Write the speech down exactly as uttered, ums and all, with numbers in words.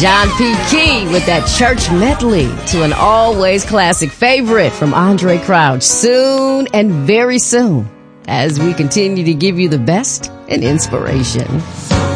John P. Key with that church medley to an always classic favorite from Andre Crouch. Soon and very soon, as we continue to give you the best in inspiration.